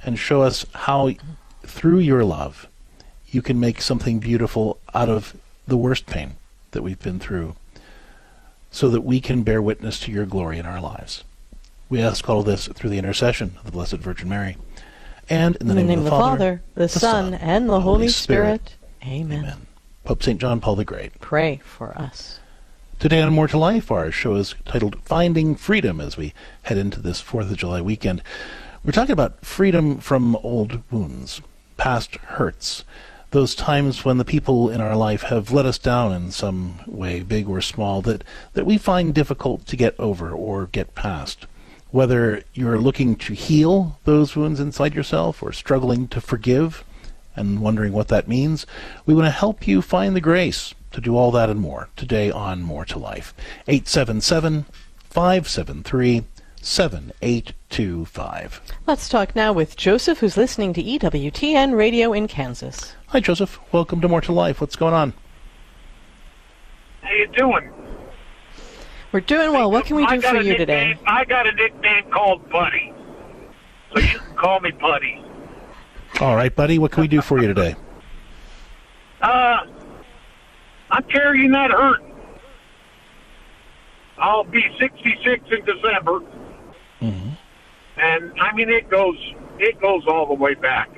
and show us how, through your love, you can make something beautiful out of the worst pain that we've been through, so that we can bear witness to your glory in our lives. We ask all of this through the intercession of the Blessed Virgin Mary. And in the name of the Father, the Son, and the Holy Spirit. Amen. Amen. Pope St. John Paul the Great, pray for us. Today on More to Life, our show is titled Finding Freedom as we head into this 4th of July weekend. We're talking about freedom from old wounds, past hurts, those times when the people in our life have let us down in some way, big or small, that we find difficult to get over or get past. Whether you're looking to heal those wounds inside yourself or struggling to forgive and wondering what that means, we want to help you find the grace to do all that and more today on More to Life. 877-573-7825. Let's talk now with Joseph, who's listening to EWTN Radio in Kansas. Hi, Joseph. Welcome to More to Life. What's going on? How you doing? We're doing well. What can we do for you today? I got a nickname called Buddy, so you can call me Buddy. All right, buddy. What can we do for you today? I'm carrying that hurt. I'll be 66 in December, and I mean it goes all the way back.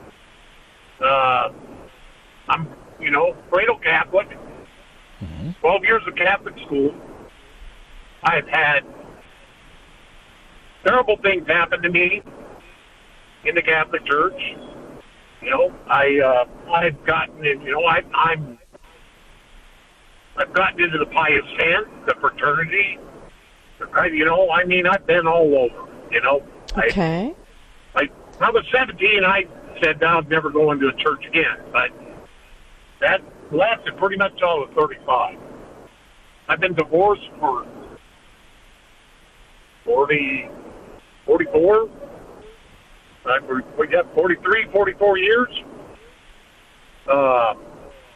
I'm, cradle Catholic, 12 years of Catholic school. I've had terrible things happen to me in the Catholic Church. I've gotten in, I've gotten into the Pious 10, the fraternity. I've been all over, Okay. When I was 17, I said I was never going to a church again, but that lasted pretty much till I was 35. I've been divorced for 44. We got 43, 44 years. I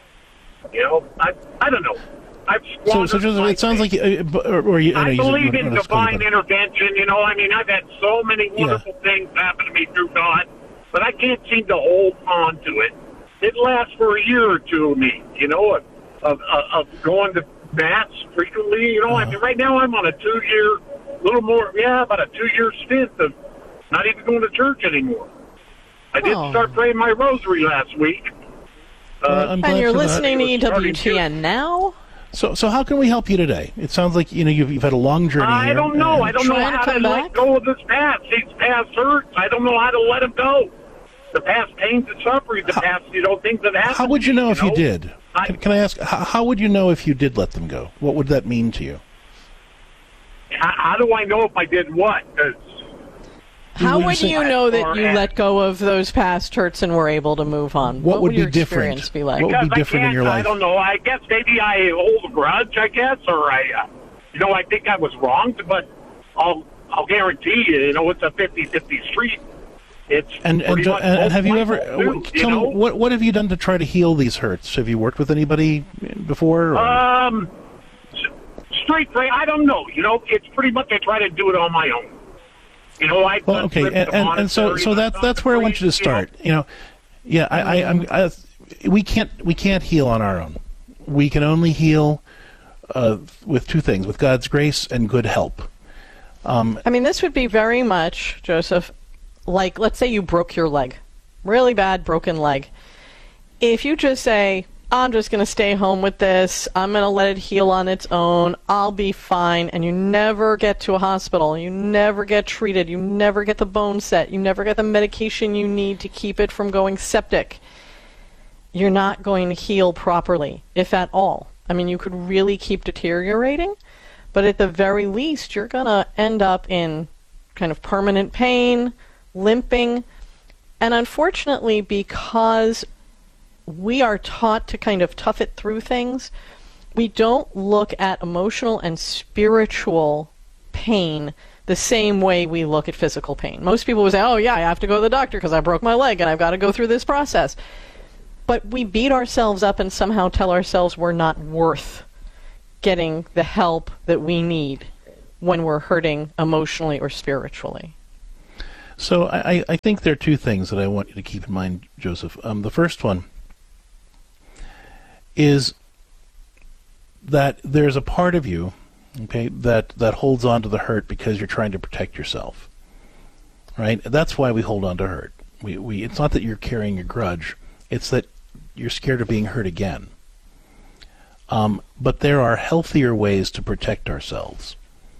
don't know. I've So Joseph, it sounds like I believe in divine intervention. I've had so many wonderful things happen to me through God, but I can't seem to hold on to it. It lasts for a year or two of me, of going to Mass frequently. Right now I'm on a 2-year, about a 2-year stint of not even going to church anymore. I did start praying my rosary last week. And you're listening to EWTN now? So how can we help you today? It sounds like you've had a long journey here. I don't know. I don't know how to let go of this past. These past hurts. I don't know how to let them go. The past pains and suffering, the past things that happened. How would you know if you did? Can I ask? How would you know if you did let them go? What would that mean to you? How do I know if I did what? How would you know that you let go of those past hurts and were able to move on? What would your be different? Experience be like? What would be different in your life? I don't know. I guess maybe I hold a grudge, or I think I was wronged, but I'll guarantee you, it's a 50-50 street. And have you ever tell me what have you done to try to heal these hurts? Have you worked with anybody before? Straight pray. I don't know. It's pretty much I try to do it on my own. So that's where I want you to start. We can't heal on our own. We can only heal with two things: with God's grace and good help. This would be very much, Joseph, like, let's say you broke your leg, really bad broken leg. If you just say, I'm just going to stay home with this, I'm going to let it heal on its own, I'll be fine, and you never get to a hospital, you never get treated, you never get the bone set, you never get the medication you need to keep it from going septic, you're not going to heal properly, if at all. You could really keep deteriorating, but at the very least, you're going to end up in kind of permanent pain, limping, and unfortunately, because we are taught to kind of tough it through things, we don't look at emotional and spiritual pain the same way we look at physical pain. Most people would say, I have to go to the doctor because I broke my leg and I've got to go through this process. But we beat ourselves up and somehow tell ourselves we're not worth getting the help that we need when we're hurting emotionally or spiritually. So I think there are two things that I want you to keep in mind, Joseph. The first one is that there's a part of you, okay, that holds on to the hurt because you're trying to protect yourself, right? That's why we hold on to hurt. It's not that you're carrying a grudge. It's that you're scared of being hurt again. But there are healthier ways to protect ourselves.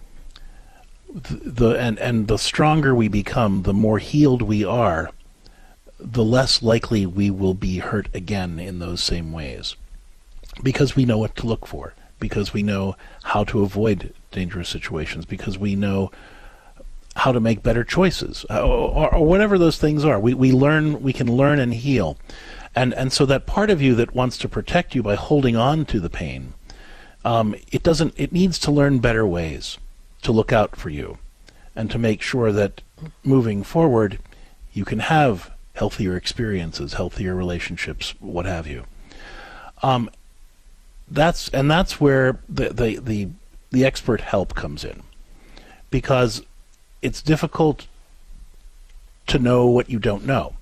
The stronger we become, the more healed we are, the less likely we will be hurt again in those same ways. Because we know what to look for, because we know how to avoid dangerous situations, because we know how to make better choices, or whatever those things are. We can learn and heal. And so that part of you that wants to protect you by holding on to the pain, it needs to learn better ways to look out for you and to make sure that moving forward you can have healthier experiences, healthier relationships, what have you. That's where the expert help comes in, because it's difficult to know what you don't know.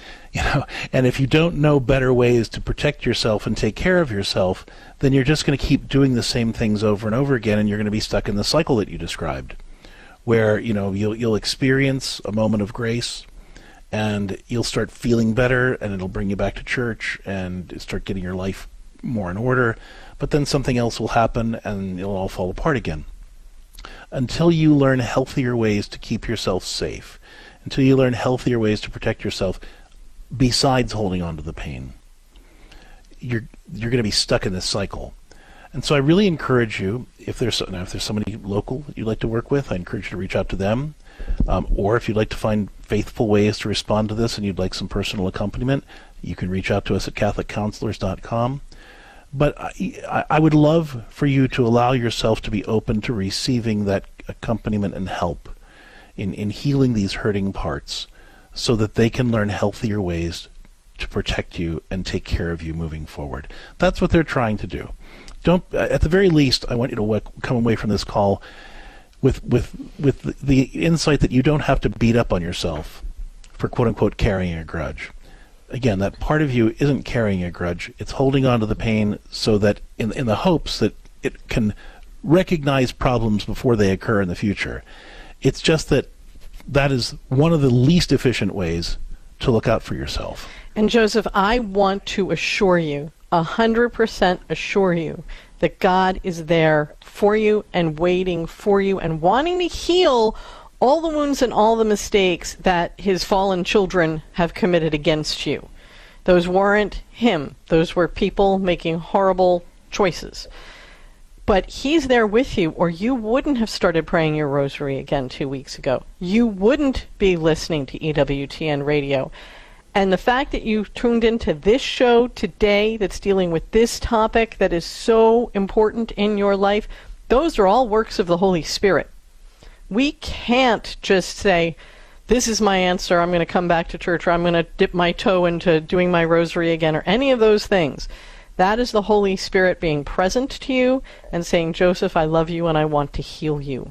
And if you don't know better ways to protect yourself and take care of yourself, then you're just going to keep doing the same things over and over again, and you're going to be stuck in the cycle that you described, where you'll experience a moment of grace, and you'll start feeling better, and it'll bring you back to church and start getting your life more in order. But then something else will happen, and it'll all fall apart again. Until you learn healthier ways to keep yourself safe, until you learn healthier ways to protect yourself besides holding on to the pain, you're going to be stuck in this cycle. And so I really encourage you, if there's somebody local that you'd like to work with, I encourage you to reach out to them. Or if you'd like to find faithful ways to respond to this and you'd like some personal accompaniment, you can reach out to us at CatholicCounselors.com. But I would love for you to allow yourself to be open to receiving that accompaniment and help in healing these hurting parts, so that they can learn healthier ways to protect you and take care of you moving forward. That's what they're trying to do. At the very least, I want you to come away from this call with the insight that you don't have to beat up on yourself for quote-unquote carrying a grudge. Again, that part of you isn't carrying a grudge. It's holding on to the pain so that in the hopes that it can recognize problems before they occur in the future. It's just that is one of the least efficient ways to look out for yourself. And Joseph, I want to assure you, 100% assure you, that God is there for you and waiting for you and wanting to heal all the wounds and all the mistakes that his fallen children have committed against you. Those weren't him. Those were people making horrible choices. But he's there with you, or you wouldn't have started praying your rosary again 2 weeks ago. You wouldn't be listening to EWTN radio. And the fact that you tuned into this show today that's dealing with this topic that is so important in your life, those are all works of the Holy Spirit. We can't just say, this is my answer, I'm going to come back to church, or I'm going to dip my toe into doing my rosary again, or any of those things. That is the Holy Spirit being present to you and saying, Joseph, I love you and I want to heal you.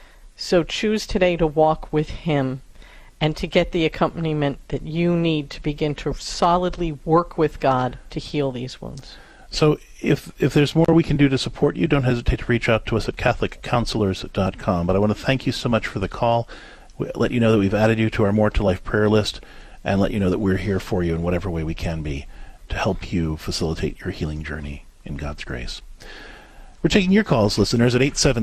So choose today to walk with him and to get the accompaniment that you need to begin to solidly work with God to heal these wounds. So if there's more we can do to support you, don't hesitate to reach out to us at CatholicCounselors.com. But I want to thank you so much for the call, let you know that we've added you to our More to Life prayer list, and let you know that we're here for you in whatever way we can be to help you facilitate your healing journey in God's grace. We're taking your calls, listeners, at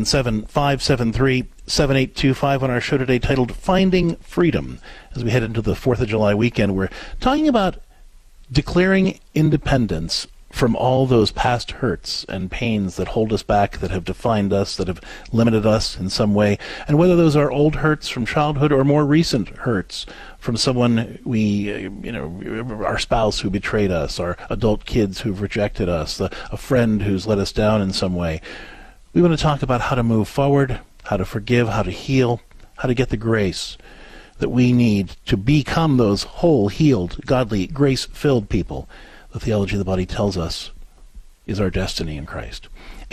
877-573-7825 on our show today titled Finding Freedom. As we head into the 4th of July weekend, we're talking about declaring independence from all those past hurts and pains that hold us back, that have defined us, that have limited us in some way, and whether those are old hurts from childhood or more recent hurts from someone our spouse who betrayed us, our adult kids who've rejected us, a friend who's let us down in some way. We want to talk about how to move forward, how to forgive, how to heal, how to get the grace that we need to become those whole, healed, godly, grace-filled people the theology of the body tells us is our destiny in Christ.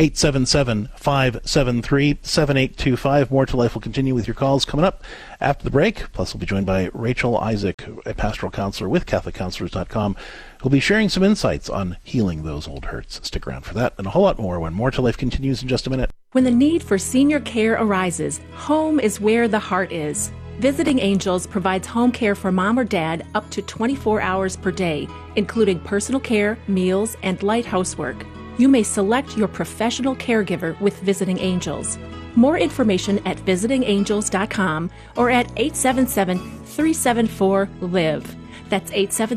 877-573-7825. More to Life will continue with your calls coming up after the break. Plus, we'll be joined by Rachel Isaac, a pastoral counselor with CatholicCounselors.com, who'll be sharing some insights on healing those old hurts. Stick around for that and a whole lot more when More to Life continues in just a minute. When the need for senior care arises, home is where the heart is. Visiting Angels provides home care for mom or dad up to 24 hours per day, including personal care, meals, and light housework. You may select your professional caregiver with Visiting Angels. More information at visitingangels.com or at 877-374-LIVE. That's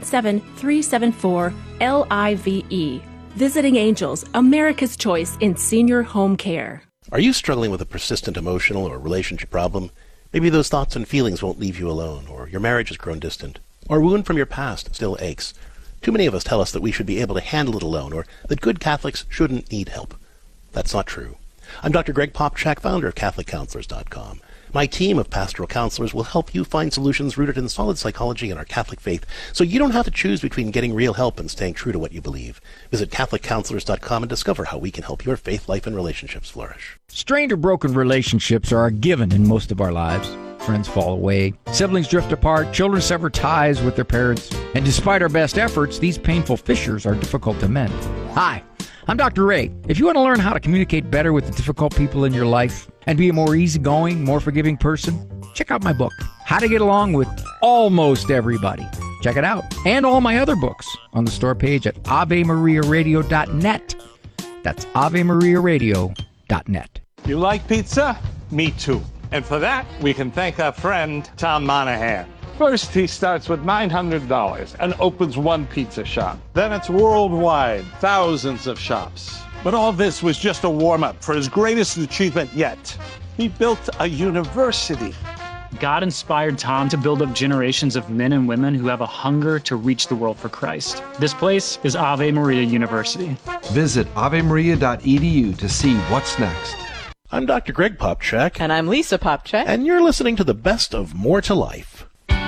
877-374-LIVE. Visiting Angels, America's choice in senior home care. Are you struggling with a persistent emotional or relationship problem? Maybe those thoughts and feelings won't leave you alone, or your marriage has grown distant, or a wound from your past still aches. Too many of us tell us that we should be able to handle it alone, or that good Catholics shouldn't need help. That's not true. I'm Dr. Greg Popchak, founder of CatholicCounselors.com. My team of pastoral counselors will help you find solutions rooted in solid psychology and our Catholic faith, so you don't have to choose between getting real help and staying true to what you believe. Visit CatholicCounselors.com and discover how we can help your faith, life, and relationships flourish. Strained or broken relationships are a given in most of our lives. Friends fall away, siblings drift apart, children sever ties with their parents, and despite our best efforts, these painful fissures are difficult to mend. Hi, I'm Dr. Ray. If you want to learn how to communicate better with the difficult people in your life and be a more easygoing, more forgiving person, check out my book, How to Get Along with Almost Everybody. Check it out. And all my other books on the store page at AveMariaRadio.net. That's AveMariaRadio.net. You like pizza? Me too. And for that, we can thank our friend, Tom Monahan. First, he starts with $900 and opens one pizza shop. Then it's worldwide, thousands of shops. But all this was just a warm-up for his greatest achievement yet. He built a university. God inspired Tom to build up generations of men and women who have a hunger to reach the world for Christ. This place is Ave Maria University. Visit avemaria.edu to see what's next. I'm Dr. Greg Popchak. And I'm Lisa Popchak. And you're listening to the best of More to Life.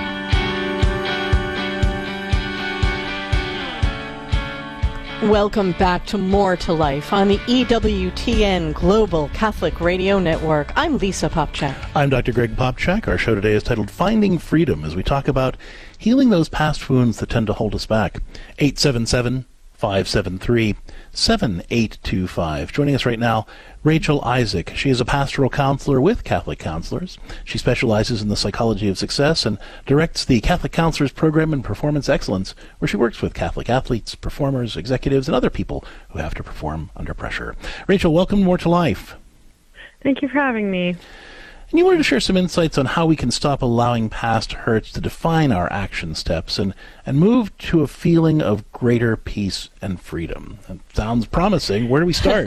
Welcome back to More to Life on the EWTN Global Catholic Radio Network. I'm Lisa Popchak. I'm Dr. Greg Popchak. Our show today is titled Finding Freedom, as we talk about healing those past wounds that tend to hold us back. 877-573-7825. Joining us right now, Rachel Isaac. She is a pastoral counselor with Catholic Counselors. She specializes in the psychology of success and directs the Catholic Counselors program in performance excellence, where she works with Catholic athletes, performers, executives, and other people who have to perform under pressure. Rachel, welcome to More to Life. Thank you for having me. And you wanted to share some insights on how we can stop allowing past hurts to define our action steps and move to a feeling of greater peace and freedom. That sounds promising. Where do we start?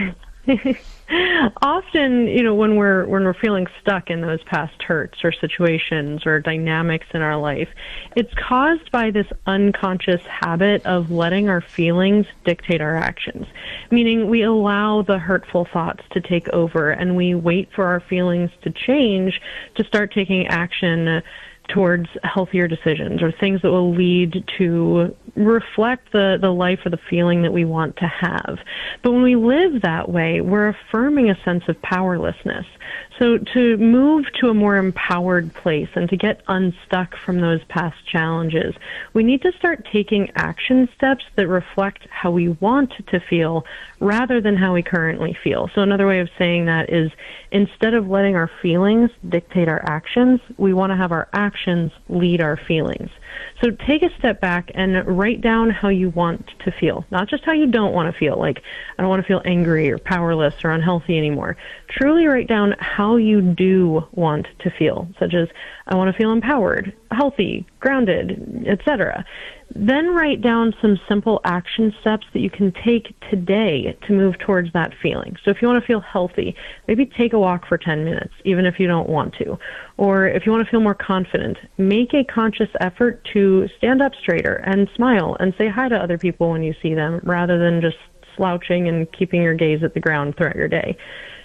Often, when we're feeling stuck in those past hurts or situations or dynamics in our life, it's caused by this unconscious habit of letting our feelings dictate our actions. Meaning we allow the hurtful thoughts to take over and we wait for our feelings to change to start taking action towards healthier decisions or things that will lead to reflect the life or the feeling that we want to have. But when we live that way, we're affirming a sense of powerlessness. So to move to a more empowered place and to get unstuck from those past challenges, we need to start taking action steps that reflect how we want to feel rather than how we currently feel. So another way of saying that is instead of letting our feelings dictate our actions, we want to have our actions lead our feelings. So take a step back and write down how you want to feel, not just how you don't want to feel, like I don't want to feel angry or powerless or unhealthy anymore. Truly write down how you do want to feel, such as I want to feel empowered, healthy, grounded, etc. Then write down some simple action steps that you can take today to move towards that feeling. So if you want to feel healthy, maybe take a walk for 10 minutes, even if you don't want to. Or if you want to feel more confident, make a conscious effort to stand up straighter and smile and say hi to other people when you see them, rather than just slouching and keeping your gaze at the ground throughout your day.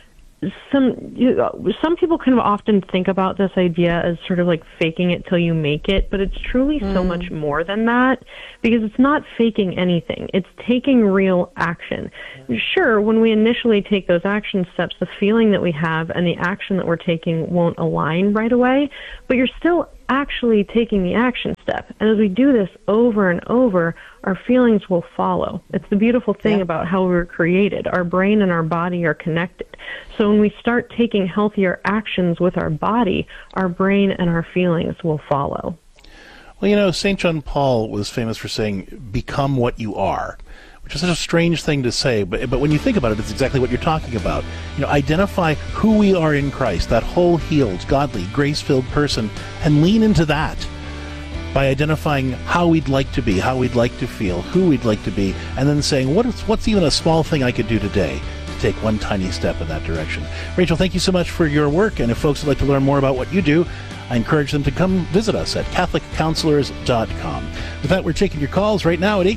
some people kind of often think about this idea as sort of like faking it till you make it, but it's truly so much more than that, because it's not faking anything. It's taking real action. Sure, when we initially take those action steps, the feeling that we have and the action that we're taking won't align right away, but you're still actually taking the action step. And as we do this over and over, our feelings will follow. It's the beautiful thing about how we were created. Our brain and our body are connected. So when we start taking healthier actions with our body, our brain and our feelings will follow. Well, St. John Paul was famous for saying, become what you are, which is such a strange thing to say, but when you think about it, it's exactly what you're talking about. Identify who we are in Christ, that whole healed, godly, grace-filled person, and lean into that by identifying how we'd like to be, how we'd like to feel, who we'd like to be, and then saying, what's even a small thing I could do today to take one tiny step in that direction. Rachel, thank you so much for your work, and if folks would like to learn more about what you do, I encourage them to come visit us at CatholicCounselors.com. With that, we're taking your calls right now at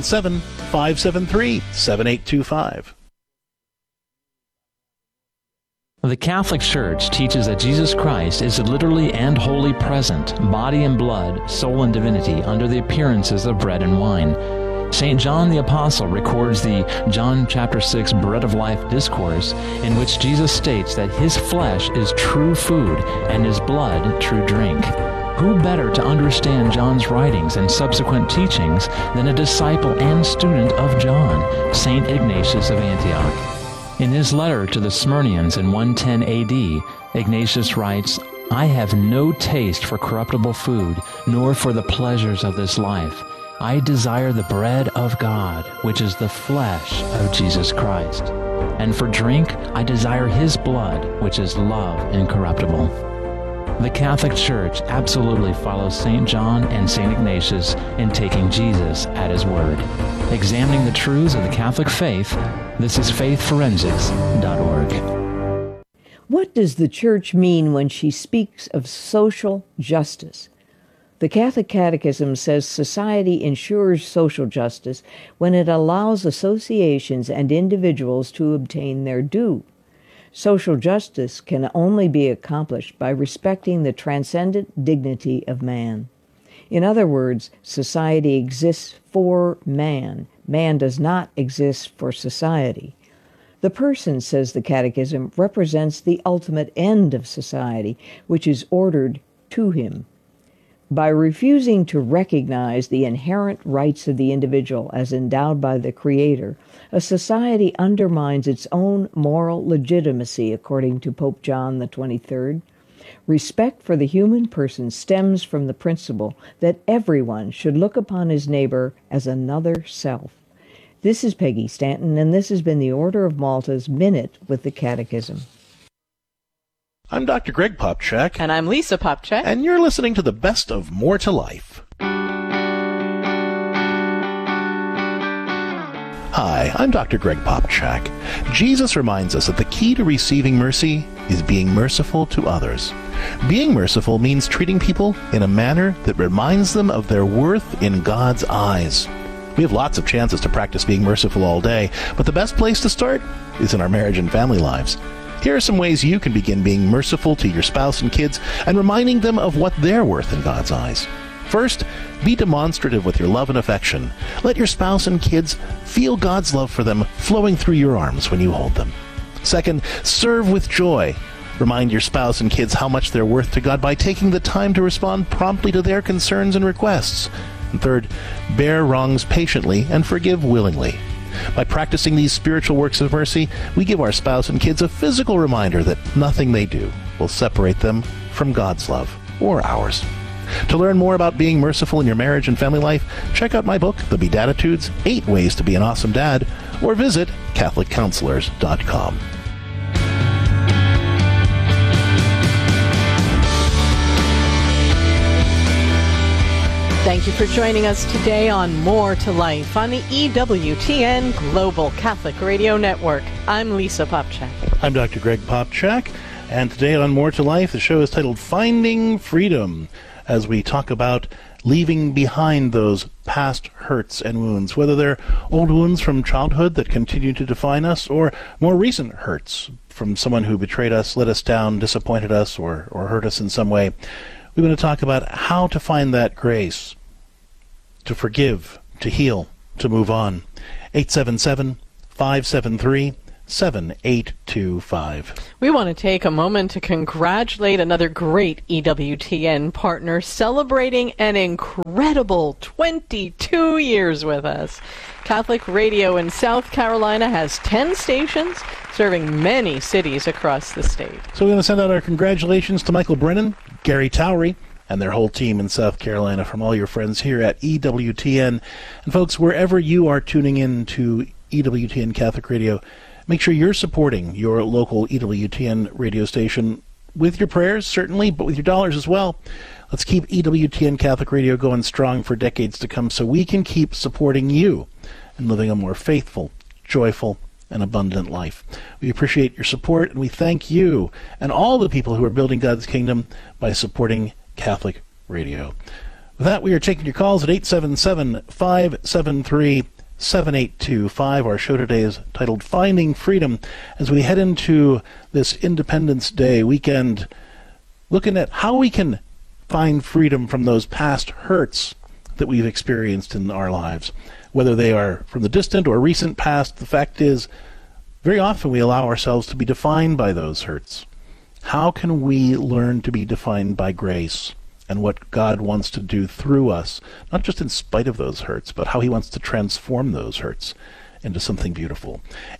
877-573-7825. The Catholic Church teaches that Jesus Christ is literally and wholly present, body and blood, soul and divinity, under the appearances of bread and wine. St. John the Apostle records the John chapter 6 Bread of Life discourse, in which Jesus states that his flesh is true food and his blood true drink. Who better to understand John's writings and subsequent teachings than a disciple and student of John, St. Ignatius of Antioch? In his letter to the Smyrnians in 110 AD, Ignatius writes, "I have no taste for corruptible food, nor for the pleasures of this life. I desire the bread of God, which is the flesh of Jesus Christ. And for drink, I desire his blood, which is love incorruptible." The Catholic Church absolutely follows St. John and St. Ignatius in taking Jesus at his word. Examining the truths of the Catholic faith, this is faithforensics.org. What does the Church mean when she speaks of social justice? The Catholic Catechism says society ensures social justice when it allows associations and individuals to obtain their due. Social justice can only be accomplished by respecting the transcendent dignity of man. In other words, society exists for man. Man does not exist for society. The person, says the Catechism, represents the ultimate end of society, which is ordered to him. By refusing to recognize the inherent rights of the individual as endowed by the Creator, a society undermines its own moral legitimacy, according to Pope John XXIII. Respect for the human person stems from the principle that everyone should look upon his neighbor as another self. This is Peggy Stanton, and this has been the Order of Malta's Minute with the Catechism. I'm Dr. Greg Popcak. And I'm Lisa Popcak. And you're listening to the best of More to Life. Hi, I'm Dr. Greg Popcak. Jesus reminds us that the key to receiving mercy is being merciful to others. Being merciful means treating people in a manner that reminds them of their worth in God's eyes. We have lots of chances to practice being merciful all day, but the best place to start is in our marriage and family lives. Here are some ways you can begin being merciful to your spouse and kids and reminding them of what they're worth in God's eyes. First, be demonstrative with your love and affection. Let your spouse and kids feel God's love for them flowing through your arms when you hold them. Second, serve with joy. Remind your spouse and kids how much they're worth to God by taking the time to respond promptly to their concerns and requests. And third, bear wrongs patiently and forgive willingly. By practicing these spiritual works of mercy, we give our spouse and kids a physical reminder that nothing they do will separate them from God's love or ours. To learn more about being merciful in your marriage and family life, check out my book, The Beatitudes, 8 Ways to Be an Awesome Dad, or visit CatholicCounselors.com. Thank you for joining us today on More to Life on the EWTN Global Catholic Radio Network. I'm Lisa Popcak. I'm Dr. Greg Popcak, and today on More to Life, the show is titled Finding Freedom. as we talk about leaving behind those past hurts and wounds, whether they're old wounds from childhood that continue to define us, or more recent hurts from someone who betrayed us, let us down, disappointed us, or hurt us in some way. We're going to talk about how to find that grace to forgive, to heal, to move on. 877-573-7825. We want to take a moment to congratulate another great EWTN partner celebrating an incredible 22 years with us. Catholic Radio in South Carolina has 10 stations serving many cities across the state. So we're going to send out our congratulations to Michael Brennan, Gary Towery, and their whole team in South Carolina from all your friends here at EWTN. And folks, wherever you are tuning in to EWTN Catholic Radio, make sure you're supporting your local EWTN radio station with your prayers, certainly, but with your dollars as well. Let's keep EWTN Catholic Radio going strong for decades to come so we can keep supporting you and living a more faithful, joyful, and abundant life. We appreciate your support, and we thank you and all the people who are building God's kingdom by supporting Catholic Radio. With that, we are taking your calls at 877-573-7825. Our show today is titled Finding Freedom, as we head into this Independence Day weekend, looking at how we can find freedom from those past hurts that we've experienced in our lives. Whether they are from the distant or recent past, the fact is, very often we allow ourselves to be defined by those hurts. How can we learn to be defined by grace and what God wants to do through us, not just in spite of those hurts, but how he wants to transform those hurts into something beautiful?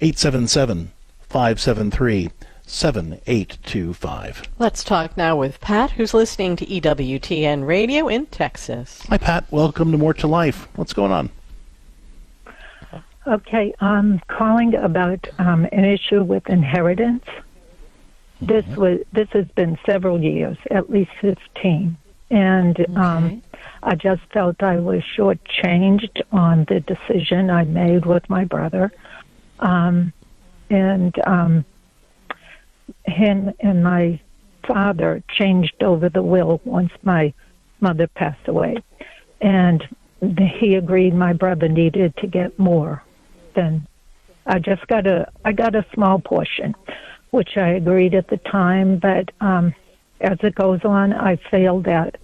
877-573-7825. Let's talk now with Pat, who's listening to EWTN Radio in Texas. Hi, Pat. Welcome to More to Life. What's going on? Okay, I'm calling about an issue with inheritance. This has been several years, at least 15, and I just felt I was shortchanged on the decision I made with my brother, and him and my father changed over the will once my mother passed away, and he agreed my brother needed to get more than I got a small portion, which I agreed at the time, but as it goes on, I feel that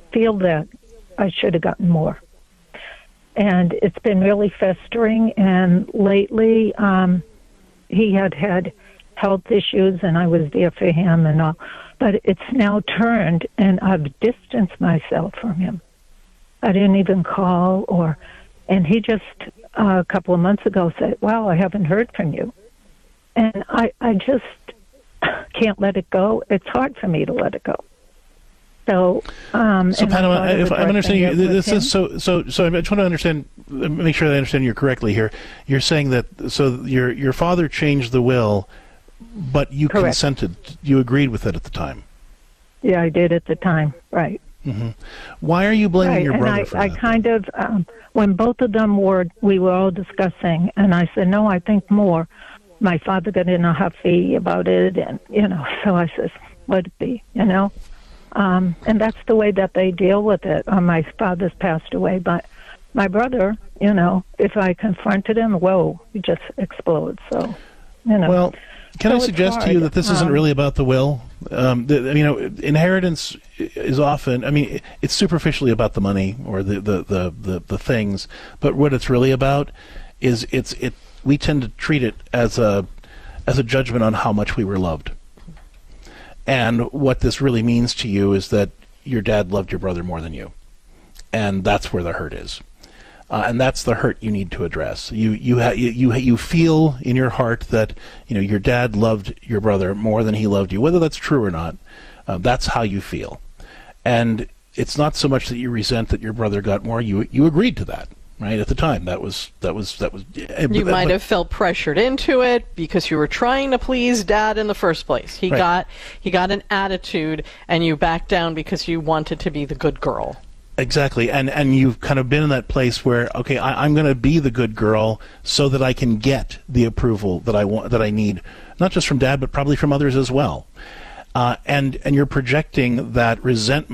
I should have gotten more. And it's been really festering, and lately he had health issues, and I was there for him and all, but it's now turned, and I've distanced myself from him. I didn't even call, and he just a couple of months ago said, "Wow, I haven't heard from you." And I just can't let it go. It's hard for me to let it go. So, Pat, if I'm understanding you, this is so. I just want to understand, make sure that I understand you correctly here. You're saying that your father changed the will, but you Correct. consented. You agreed with it at the time. Yeah, I did at the time. Right. Mm-hmm. Why are you blaming your brother for that? I kind of, when both of them we were all discussing, and I said, no, I think more. My father got in a huffy about it, and, so I said, let it be, and that's the way that they deal with it. My father's passed away, but my brother, if I confronted him, whoa, he just explodes, so, Well, can I suggest to you that this isn't really about the will? Inheritance is often, it's superficially about the money or the things, but what it's really about is we tend to treat it as a judgment on how much we were loved. And what this really means to you is that your dad loved your brother more than you, and that's where the hurt is. And that's the hurt you need to address. You feel in your heart that your dad loved your brother more than he loved you, whether that's true or not. That's how you feel, and it's not so much that you resent that your brother got more. You agreed to that, right? At the time, that was. You might have felt pressured into it because you were trying to please Dad in the first place. He got an attitude, and you backed down because you wanted to be the good girl. Exactly, and you've kind of been in that place where, okay, I'm going to be the good girl so that I can get the approval that I want, that I need, not just from Dad, but probably from others as well. And you're projecting that resentment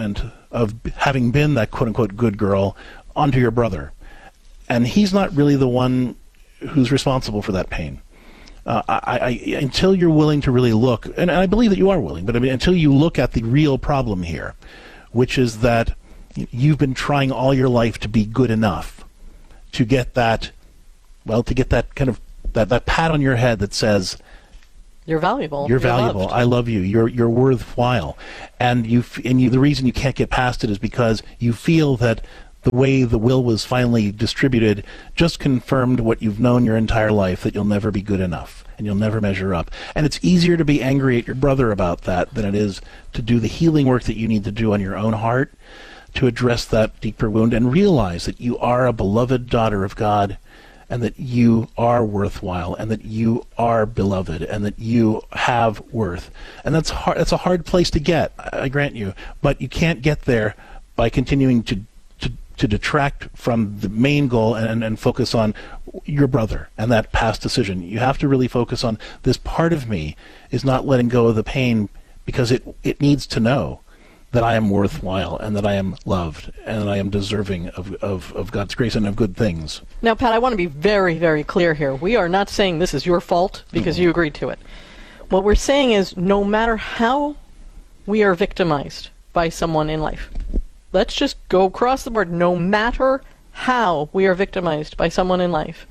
having been that quote-unquote good girl onto your brother. And he's not really the one who's responsible for that pain. Until you're willing to really look, and I believe that you are willing, but I mean, until you look at the real problem here, which is that you've been trying all your life to be good enough to get that, well, to get that kind of, that pat on your head that says, you're valuable. You're valuable. Loved. I love you. You're worthwhile. And the reason you can't get past it is because you feel that the way the will was finally distributed just confirmed what you've known your entire life, that you'll never be good enough and you'll never measure up. And it's easier to be angry at your brother about that than it is to do the healing work that you need to do on your own heart to address that deeper wound and realize that you are a beloved daughter of God, and that you are worthwhile, and that you are beloved, and that you have worth. And that's hard. That's a hard place to get, I grant you. But you can't get there by continuing to detract from the main goal and focus on your brother and that past decision. You have to really focus on, this part of me is not letting go of the pain because it needs to know that I am worthwhile and that I am loved and that I am deserving of God's grace and of good things. Now, Pat, I want to be very, very clear here. We are not saying this is your fault because you agreed to it. What we're saying is, no matter how we are victimized by someone in life, let's just go across the board, no matter how we are victimized by someone in life,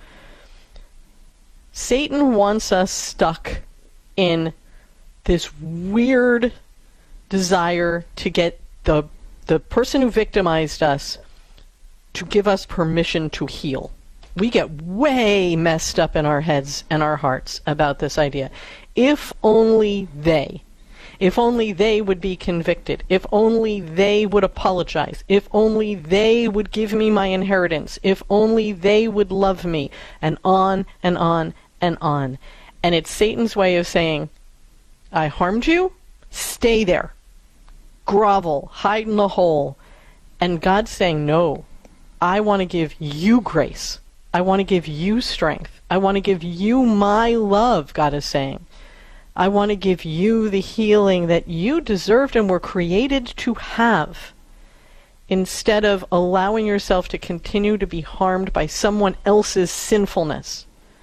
Satan wants us stuck in this weird desire to get the person who victimized us to give us permission to heal. We get way messed up in our heads and our hearts about this idea. If only they would be convicted, if only they would apologize, if only they would give me my inheritance, if only they would love me, and on and on and on. And it's Satan's way of saying, I harmed you, stay there. Grovel, hide in the hole. And God's saying, no, I want to give you grace. I want to give you strength. I want to give you my love, God is saying. I want to give you the healing that you deserved and were created to have, instead of allowing yourself to continue to be harmed by someone else's sinfulness.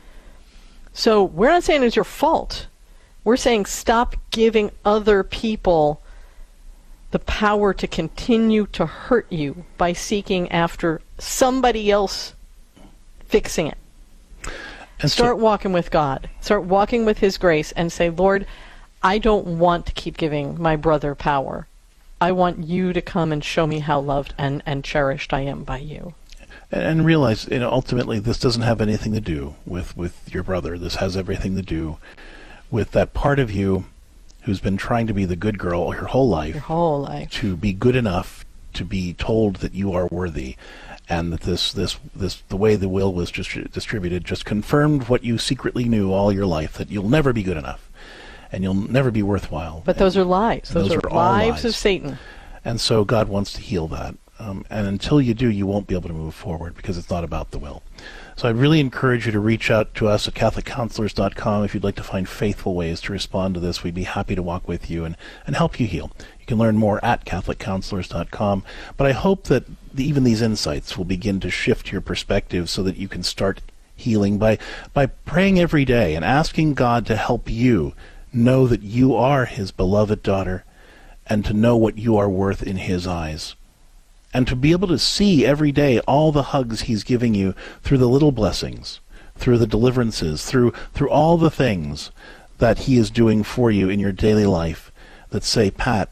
So we're not saying it's your fault. We're saying stop giving other people the power to continue to hurt you by seeking after somebody else fixing it. And start walking with God. Start walking with His grace and say, Lord, I don't want to keep giving my brother power. I want you to come and show me how loved and cherished I am by you. And realize, ultimately this doesn't have anything to do with your brother. This has everything to do with that part of you who's been trying to be the good girl your whole life. To be good enough to be told that you are worthy. And that this the way the will was distributed just confirmed what you secretly knew all your life, that you'll never be good enough and you'll never be worthwhile. But those are lies. Those are lies of Satan. And so God wants to heal that. And until you do, you won't be able to move forward because it's not about the will. So I really encourage you to reach out to us at CatholicCounselors.com if you'd like to find faithful ways to respond to this. We'd be happy to walk with you and help you heal. You can learn more at CatholicCounselors.com. But I hope that even these insights will begin to shift your perspective so that you can start healing by praying every day and asking God to help you know that you are His beloved daughter and to know what you are worth in His eyes. And to be able to see every day all the hugs He's giving you through the little blessings, through the deliverances, through all the things that He is doing for you in your daily life that say, Pat,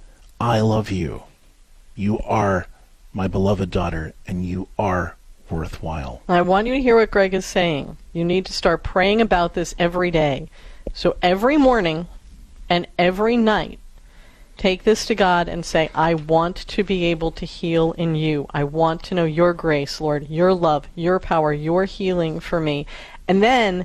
I love you. You are my beloved daughter, and you are worthwhile. I want you to hear what Greg is saying. You need to start praying about this every day. So every morning and every night, take this to God and say, I want to be able to heal in you. I want to know your grace, Lord, your love, your power, your healing for me. And then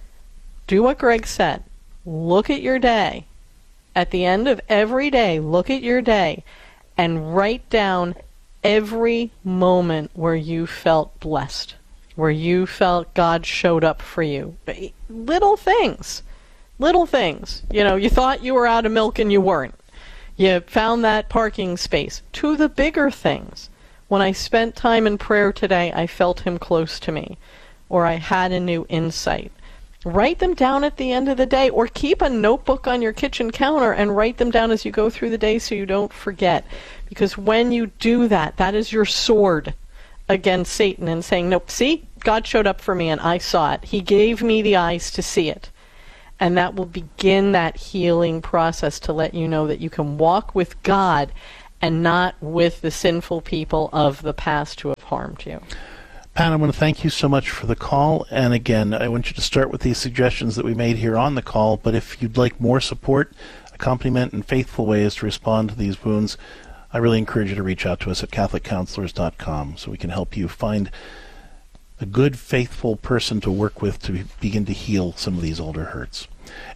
do what Greg said. Look at your day. At the end of every day, look at your day and write down every moment where you felt blessed, where you felt God showed up for you. Little things. You know, you thought you were out of milk and you weren't. You found that parking space. To the bigger things. When I spent time in prayer today, I felt him close to me, or I had a new insight. Write them down at the end of the day, or keep a notebook on your kitchen counter and write them down as you go through the day so you don't forget. Because when you do that, that is your sword against Satan and saying, nope, see, God showed up for me and I saw it. He gave me the eyes to see it. And that will begin that healing process to let you know that you can walk with God and not with the sinful people of the past who have harmed you. Pat, I want to thank you so much for the call. And again, I want you to start with these suggestions that we made here on the call. But if you'd like more support, accompaniment, and faithful ways to respond to these wounds, I really encourage you to reach out to us at CatholicCounselors.com so we can help you find a good, faithful person to work with to begin to heal some of these older hurts.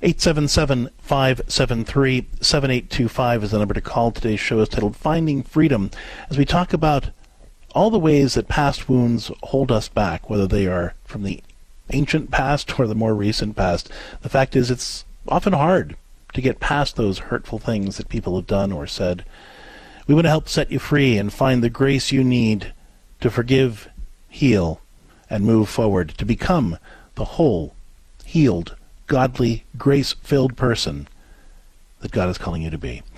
877-573-7825 is the number to call. Today's show is titled Finding Freedom, as we talk about all the ways that past wounds hold us back, whether they are from the ancient past or the more recent past. The fact is, it's often hard to get past those hurtful things that people have done or said. We want to help set you free and find the grace you need to forgive, heal, and move forward to become the whole, healed, godly, grace-filled person that God is calling you to be.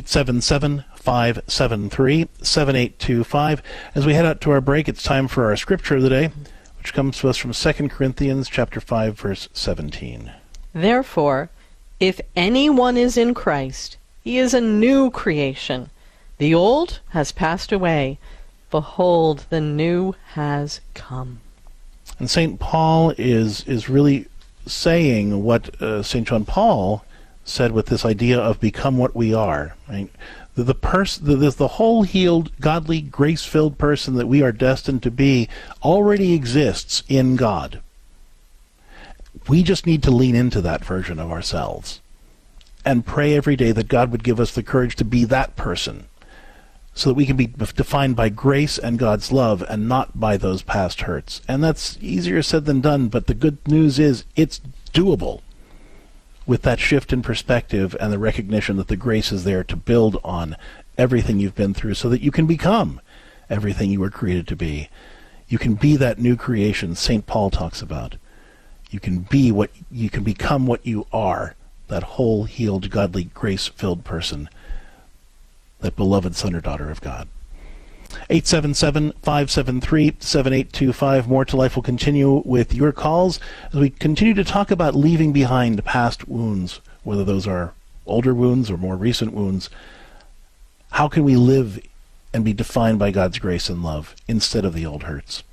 877-573-7825. As we head out to our break, it's time for our scripture of the day, which comes to us from 2 Corinthians chapter 5, verse 17. Therefore, if anyone is in Christ, he is a new creation. The old has passed away. Behold, the new has come. And St. Paul is really saying what St. John Paul said with this idea of become what we are. Right? The whole healed, godly, grace-filled person that we are destined to be already exists in God. We just need to lean into that version of ourselves and pray every day that God would give us the courage to be that person, so that we can be defined by grace and God's love and not by those past hurts. And that's easier said than done, but the good news is it's doable with that shift in perspective and the recognition that the grace is there to build on everything you've been through so that you can become everything you were created to be. You can be that new creation St. Paul talks about. You can become what you are, that whole, healed, godly, grace-filled person, that beloved son or daughter of God. 877-573-7825. More to Life will continue with your calls as we continue to talk about leaving behind past wounds, whether those are older wounds or more recent wounds. How can we live and be defined by God's grace and love instead of the old hurts?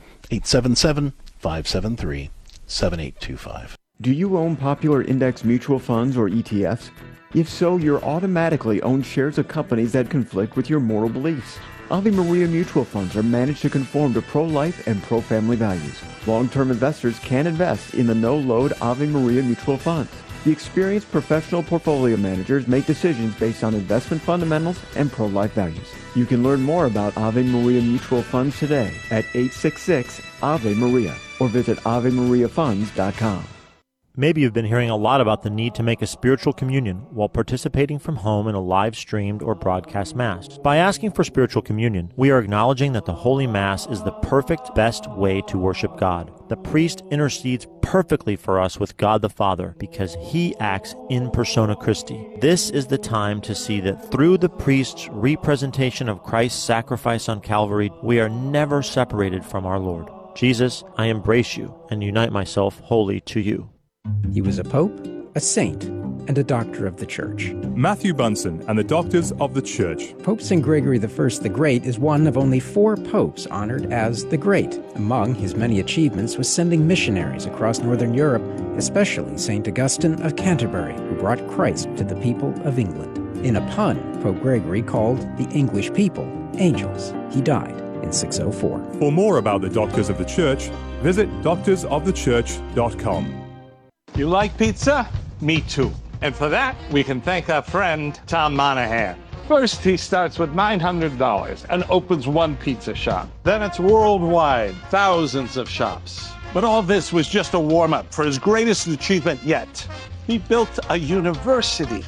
877-573-7825. Do you own popular index mutual funds or ETFs? If so, you're automatically own shares of companies that conflict with your moral beliefs. Ave Maria mutual funds are managed to conform to pro-life and pro-family values. Long-term investors can invest in the no-load Ave Maria mutual funds. The experienced professional portfolio managers make decisions based on investment fundamentals and pro-life values. You can learn more about Ave Maria mutual funds today at 866-AVE-MARIA or visit AveMariaFunds.com. Maybe you've been hearing a lot about the need to make a spiritual communion while participating from home in a live-streamed or broadcast Mass. By asking for spiritual communion, we are acknowledging that the Holy Mass is the perfect, best way to worship God. The priest intercedes perfectly for us with God the Father because he acts in persona Christi. This is the time to see that through the priest's representation of Christ's sacrifice on Calvary, we are never separated from our Lord. Jesus, I embrace you and unite myself wholly to you. He was a pope, a saint, and a doctor of the Church. Matthew Bunson and the Doctors of the Church. Pope St. Gregory I the Great is one of only 4 popes honored as the Great. Among his many achievements was sending missionaries across Northern Europe, especially St. Augustine of Canterbury, who brought Christ to the people of England. In a pun, Pope Gregory called the English people angels. He died in 604. For more about the Doctors of the Church, visit doctorsofthechurch.com. You like pizza? Me too. And for that, we can thank our friend, Tom Monahan. First, he starts with $900 and opens one pizza shop. Then it's worldwide, thousands of shops. But all this was just a warm-up for his greatest achievement yet. He built a university.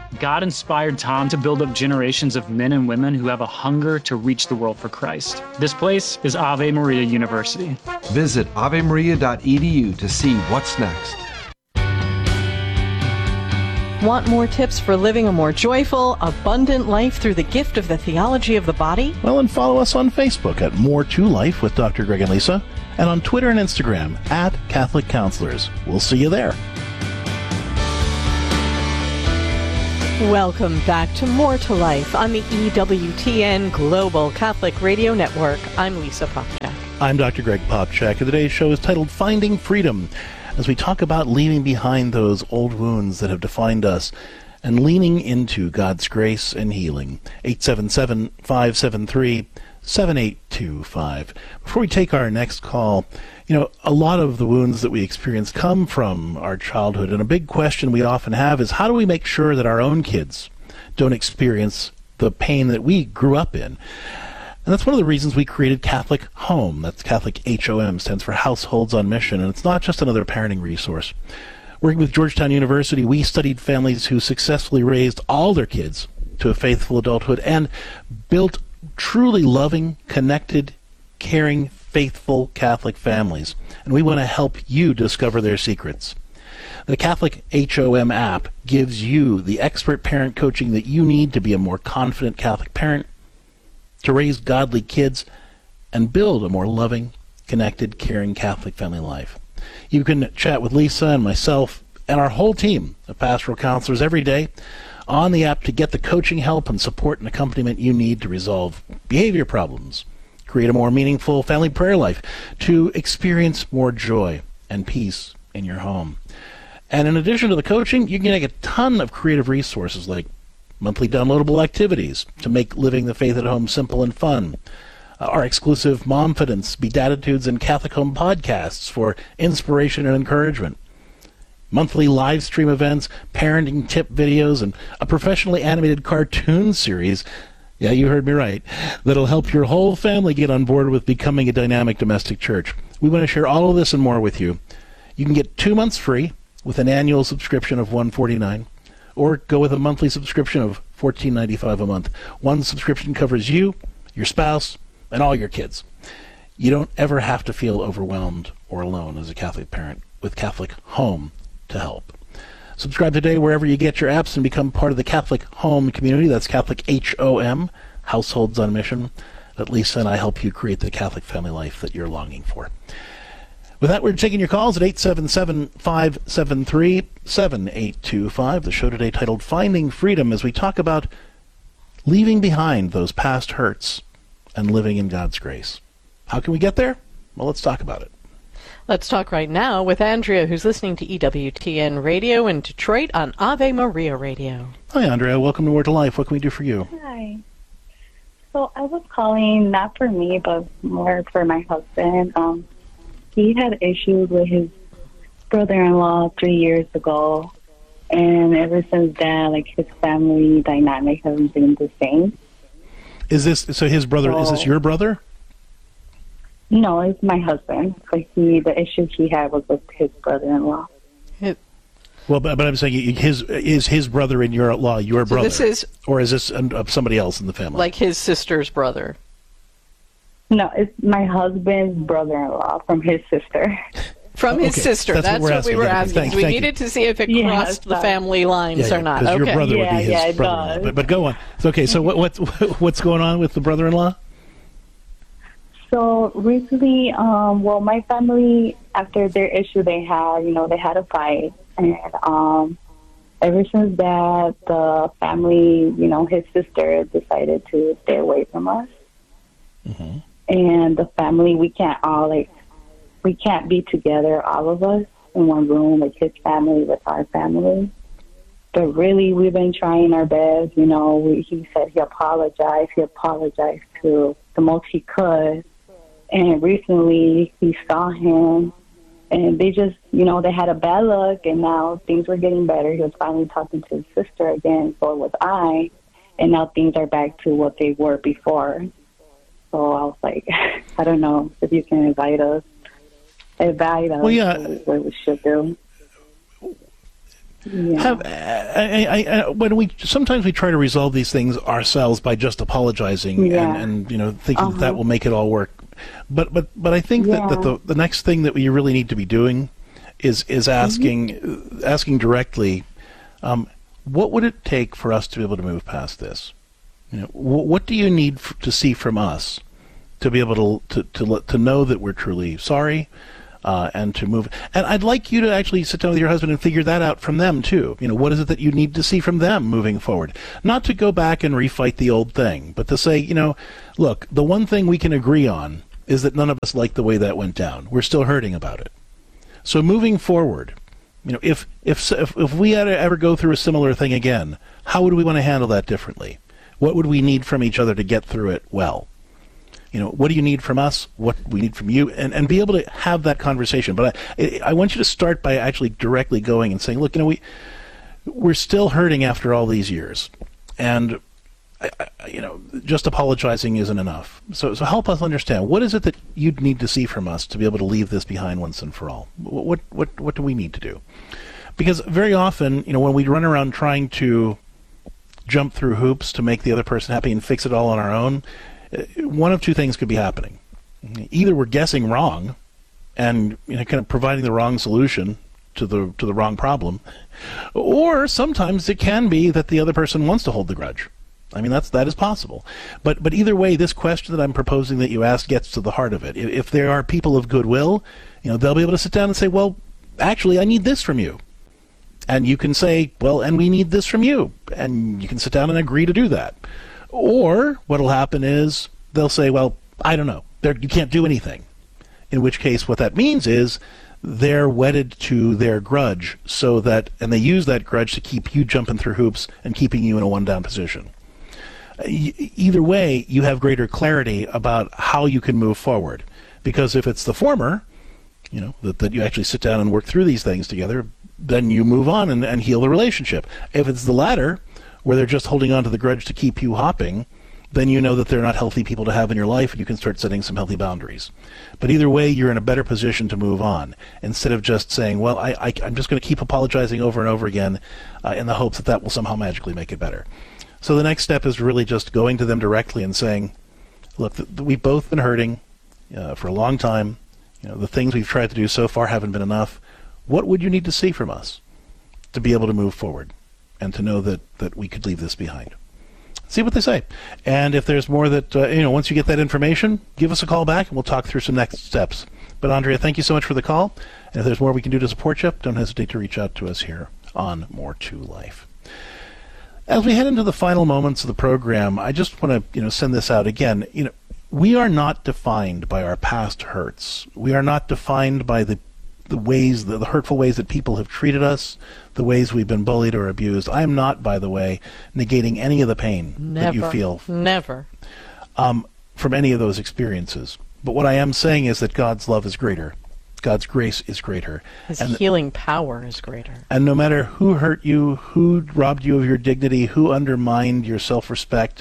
God inspired Tom to build up generations of men and women who have a hunger to reach the world for Christ. This place is Ave Maria University. Visit avemaria.edu to see what's next. Want more tips for living a more joyful, abundant life through the gift of the theology of the body? Well, and follow us on Facebook at More to Life with Dr. Greg and Lisa, and on Twitter and Instagram at Catholic Counselors. We'll see you there. Welcome back to More to Life on the EWTN Global Catholic Radio Network. I'm Lisa Popchak. I'm Dr. Greg Popchak, and today's show is titled Finding Freedom, as we talk about leaving behind those old wounds that have defined us and leaning into God's grace and healing. 877-573-7825. Before we take our next call, a lot of the wounds that we experience come from our childhood, and a big question we often have is, how do we make sure that our own kids don't experience the pain that we grew up in? And that's one of the reasons we created Catholic Home. That's Catholic HOM, stands for Households on Mission, and it's not just another parenting resource. Working with Georgetown University, we studied families who successfully raised all their kids to a faithful adulthood and built truly loving, connected, caring, faithful Catholic families, and we want to help you discover their secrets. The Catholic HOM app gives you the expert parent coaching that you need to be a more confident Catholic parent, to raise godly kids, and build a more loving, connected, caring Catholic family life. You can chat with Lisa and myself and our whole team of pastoral counselors every day on the app to get the coaching help and support and accompaniment you need to resolve behavior problems, create a more meaningful family prayer life, to experience more joy and peace in your home. And in addition to the coaching, you can get a ton of creative resources like monthly downloadable activities to make living the faith at home simple and fun, our exclusive Momfidence, Beatitudes, and Catholic Home podcasts for inspiration and encouragement, monthly live stream events, parenting tip videos, and a professionally animated cartoon series, yeah, you heard me right, that'll help your whole family get on board with becoming a dynamic domestic church. We want to share all of this and more with you. You can get 2 months free with an annual subscription of $149, or go with a monthly subscription of $14.95 a month. One subscription covers you, your spouse, and all your kids. You don't ever have to feel overwhelmed or alone as a Catholic parent with Catholic Home to help. Subscribe today wherever you get your apps and become part of the Catholic Home community. That's Catholic HOM, Households on Mission. That Lisa and I help you create the Catholic family life that you're longing for. With that, we're taking your calls at 877-573-7825. The show today titled Finding Freedom, as we talk about leaving behind those past hurts and living in God's grace. How can we get there? Well, let's talk about it. Let's talk right now with Andrea, who's listening to EWTN Radio in Detroit on Ave Maria Radio. Hi, Andrea. Welcome to More to Life. What can we do for you? Hi. So I was calling not for me, but more for my husband. He had issues with his brother-in-law 3 years ago, and ever since then, his family dynamic hasn't been the same. Is this his brother? Is this your brother? No, it's my husband. But the issue he had was with his brother-in-law. Well, but I'm saying is his brother-in-law your brother? This is, or is this somebody else in the family? Like his sister's brother? No, it's my husband's brother-in-law from his sister. From his sister. That's what we were asking. We needed to see if it crossed the family lines or not. Because your brother would be his brother-in-law. But go on. It's okay. So what's going on with the brother-in-law? So recently, my family, after their issue they had a fight. And ever since that, the family, his sister decided to stay away from us. Mm-hmm. And the family, we can't be together, all of us, in one room, his family with our family. But really, we've been trying our best. He said he apologized. He apologized to the most he could. And recently, he saw him, and they just, they had a bad luck, and now things were getting better. He was finally talking to his sister again, so was I, and now things are back to what they were before. So I was like, I don't know if you can advise us well, yeah. what we should do. Sometimes we try to resolve these things ourselves by just apologizing and thinking that will make it all work. But I think that the next thing that we really need to be doing is asking directly, what would it take for us to be able to move past this? What do you need to see from us to be able to know that we're truly sorry? And to move. And I'd like you to actually sit down with your husband and figure that out from them, too. What is it that you need to see from them moving forward? Not to go back and refight the old thing, but to say, look, the one thing we can agree on is that none of us like the way that went down. We're still hurting about it. So moving forward, if we had to ever go through a similar thing again, how would we want to handle that differently? What would we need from each other to get through it well? What do you need from us? What we need from you? And be able to have that conversation. But I want you to start by actually directly going and saying, look, we're still hurting after all these years. And, just apologizing isn't enough. So help us understand, what is it that you'd need to see from us to be able to leave this behind once and for all? What do we need to do? Because very often, when we run around trying to jump through hoops to make the other person happy and fix it all on our own, one of two things could be happening. Either we're guessing wrong and kind of providing the wrong solution to the wrong problem, or sometimes it can be that the other person wants to hold the grudge. I mean, that is possible. But either way, this question that I'm proposing that you ask gets to the heart of it. If there are people of goodwill, they'll be able to sit down and say, well, actually, I need this from you. And you can say, well, and we need this from you. And you can sit down and agree to do that. Or what'll happen is they'll say, well, I don't know. You can't do anything. In which case what that means is they're wedded to their grudge and they use that grudge to keep you jumping through hoops and keeping you in a one-down position. Either way, you have greater clarity about how you can move forward. Because if it's the former, that you actually sit down and work through these things together, then you move on and heal the relationship. If it's the latter, where they're just holding on to the grudge to keep you hopping, then you know that they're not healthy people to have in your life, and you can start setting some healthy boundaries. But either way, you're in a better position to move on, instead of just saying, well, I'm just going to keep apologizing over and over again in the hopes that will somehow magically make it better. So the next step is really just going to them directly and saying, look, we've both been hurting for a long time. The things we've tried to do so far haven't been enough. What would you need to see from us to be able to move forward and to know that we could leave this behind? See what they say. And if there's more that, once you get that information, give us a call back and we'll talk through some next steps. But Andrea, thank you so much for the call. And if there's more we can do to support you, don't hesitate to reach out to us here on More to Life. As we head into the final moments of the program, I just want to, send this out again. We are not defined by our past hurts. We are not defined by the hurtful ways that people have treated us, the ways we've been bullied or abused. I am not, by the way, negating any of the pain that you feel. Never. From any of those experiences. But what I am saying is that God's love is greater. God's grace is greater. His healing power is greater. And no matter who hurt you, who robbed you of your dignity, who undermined your self-respect,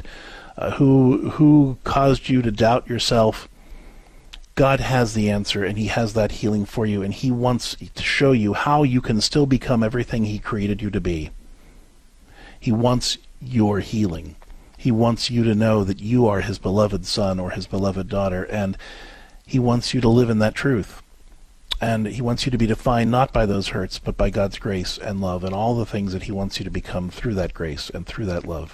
who caused you to doubt yourself, God has the answer, and He has that healing for you, and He wants to show you how you can still become everything He created you to be. He wants your healing. He wants you to know that you are His beloved son or His beloved daughter, and He wants you to live in that truth. And He wants you to be defined not by those hurts, but by God's grace and love, and all the things that He wants you to become through that grace and through that love.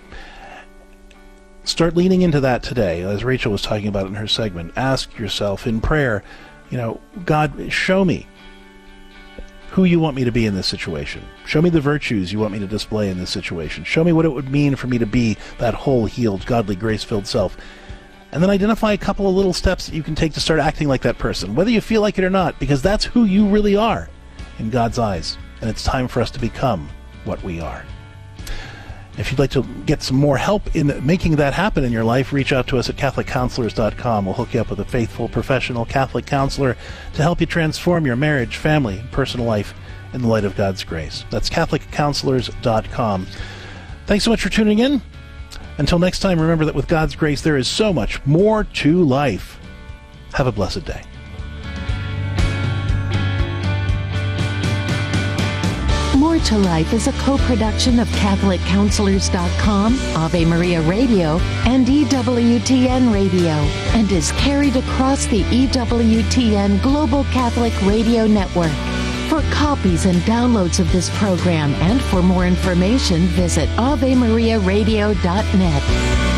Start leaning into that today, as Rachel was talking about in her segment. Ask yourself in prayer, God, show me who you want me to be in this situation. Show me the virtues you want me to display in this situation. Show me what it would mean for me to be that whole, healed, godly, grace-filled self. And then identify a couple of little steps that you can take to start acting like that person, whether you feel like it or not, because that's who you really are in God's eyes. And it's time for us to become what we are. If you'd like to get some more help in making that happen in your life, reach out to us at CatholicCounselors.com. We'll hook you up with a faithful, professional Catholic counselor to help you transform your marriage, family, and personal life in the light of God's grace. That's CatholicCounselors.com. Thanks so much for tuning in. Until next time, remember that with God's grace, there is so much more to life. Have a blessed day. More More to Life is a co-production of CatholicCounselors.com, Ave Maria Radio, and EWTN Radio, and is carried across the EWTN Global Catholic Radio Network. For copies and downloads of this program and for more information, visit AveMariaRadio.net.